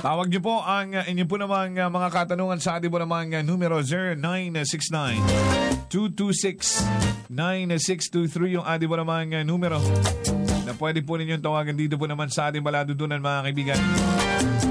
Tawag niyo po ang inyo po namang mga katanungan sa ating po namang numero 0969-226-9623 yung ating po namang numero na pwede po ninyong tawagan dito po naman sa ating baladudunan mga kaibigan.